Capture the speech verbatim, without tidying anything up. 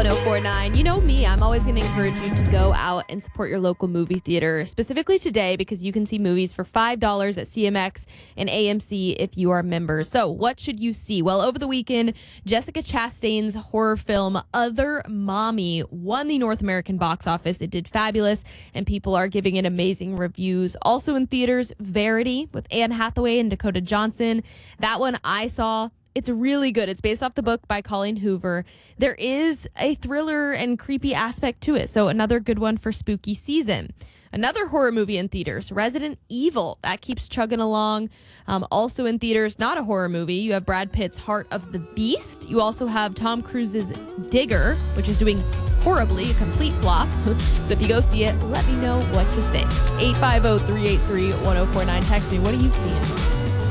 one oh four point nine. You know me, I'm always going to encourage you to go out and support your local movie theater, specifically today because you can see movies for five dollars at C M X and A M C if you are members. So what should you see? Well, over the weekend, Jessica Chastain's horror film Other Mommy won the North American box office. It did fabulous, and people are giving it amazing reviews. Also in theaters, Verity with Anne Hathaway and Dakota Johnson. That one I saw. It's really good. It's based off the book by Colleen Hoover. There is a thriller and creepy aspect to it, so another good one for spooky season. Another horror movie in theaters, Resident Evil. That keeps chugging along. Um, also in theaters, not a horror movie. You have Brad Pitt's Heart of the Beast. You also have Tom Cruise's Digger, which is doing horribly, a complete flop. So if you go see it, let me know what you think. eight five zero, three eight three, one zero four nine. Text me. What are you seeing?